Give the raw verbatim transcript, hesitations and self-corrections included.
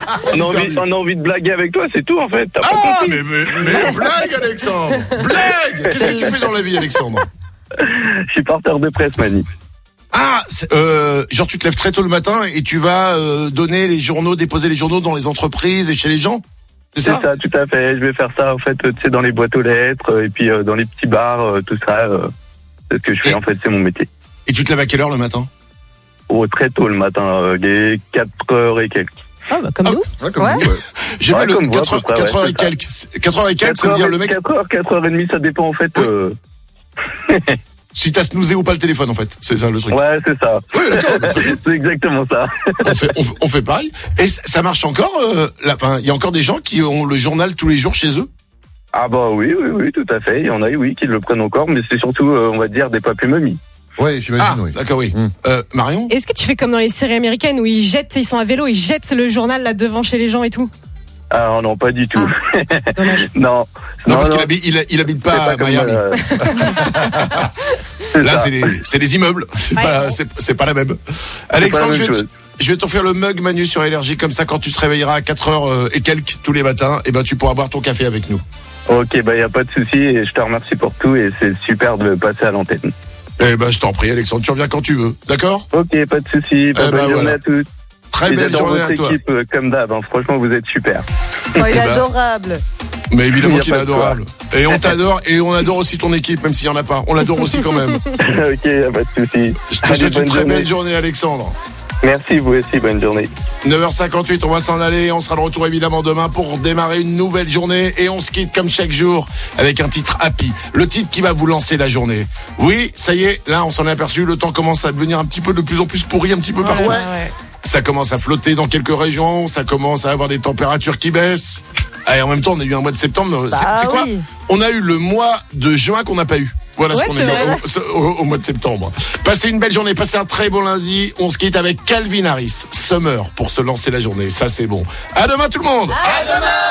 on, a envie, on a envie de blaguer avec toi, c'est tout en fait. T'as ah, pas compris. mais, mais, mais blague, Alexandre. Blague. Qu'est-ce que tu fais dans la vie, Alexandre? Je suis porteur de presse, Mani. Ah, euh, genre tu te lèves très tôt le matin et tu vas euh, donner les journaux, déposer les journaux dans les entreprises et chez les gens. C'est, C'est ça, ça, tout à fait. Je vais faire ça en fait, tu sais, dans les boîtes aux lettres et puis euh, dans les petits bars, euh, tout ça. Euh, c'est ce que je fais et, en fait, c'est mon métier. Et tu te lèves à quelle heure le matin? Oh, très tôt le matin, euh, les quatre heures et quelques. Ah bah comme ah, nous. Ouais, comme Ouais. vous, ouais. J'ai Ouais, vu le comme vous, quatre à peu près, heures ouais, et c'est quelques. quatre heures et quelques, ça veut dire le mec. quatre heures, quatre heures trente, ça dépend en fait. Oui. Euh... Si t'as snoozé ou pas le téléphone, en fait. C'est ça le truc. Ouais, c'est ça. Oui, d'accord. Bah, très bien. C'est exactement ça. On fait, on, fait- on fait pareil. Et c- ça marche encore. Euh, la- enfin, il y a encore des gens qui ont le journal tous les jours chez eux. Ah bah oui, oui, oui, tout à fait. Il y en a, oui, qui le prennent encore, mais c'est surtout, euh, on va dire, des papus-mamies. Ouais, j'imagine, Ah, oui. d'accord, oui. Mm. Euh, Marion. Est-ce que tu fais comme dans les séries américaines où ils jettent, ils sont à vélo, ils jettent le journal là devant chez les gens et tout? Ah non, pas du tout. Dommage. non. Non, parce qu'il habite, il, il habite pas c'est à pas comme, Miami. euh, c'est Là, ça. c'est des, c'est des immeubles. C'est Ouais, pas, bon. c'est, c'est pas la même. C'est Alexandre, pas la je même vais, chose. je vais t'offrir le mug Manu sur Énergie, comme ça, quand tu te réveilleras à quatre heures euh, et quelques tous les matins, et ben, tu pourras boire ton café avec nous. Ok, bah y a pas de souci et je te remercie pour tout et c'est super de passer à l'antenne. Eh ben, je t'en prie, Alexandre, tu reviens quand tu veux. D'accord? Ok, pas de souci. Bah, Eh ben, bonne journée voilà. à tous. Très Et belle j'adore journée votre à toi. équipe euh, comme d'hab. Hein. Franchement, vous êtes super. Oh, il est Eh ben. adorable. Mais évidemment Il y a qu'il est pas de adorable. Et on t'adore, et on adore aussi ton équipe, même s'il y en a pas. On l'adore aussi quand même. Ok, y a pas de souci. Je te Allez, souhaite une bonne très journée. belle journée, Alexandre. Merci, vous aussi, bonne journée. neuf heures cinquante-huit, on va s'en aller. On sera de retour évidemment demain pour démarrer une nouvelle journée. Et on se quitte comme chaque jour avec un titre happy. Le titre qui va vous lancer la journée. Oui, ça y est, là on s'en est aperçu. Le temps commence à devenir un petit peu de plus en plus pourri, un petit peu partout. Ouais, ouais. Ça commence à flotter dans quelques régions. Ça commence à avoir des températures qui baissent. Et en même temps, on a eu un mois de septembre. Bah c'est, c'est quoi? oui. On a eu le mois de juin qu'on n'a pas eu. Voilà Ouais, ce qu'on a c'est eu vrai. au, au- au mois de septembre. Passez une belle journée, passez un très bon lundi. On se quitte avec Calvin Harris, Summer, pour se lancer la journée. Ça, c'est bon. À demain tout le monde. À demain.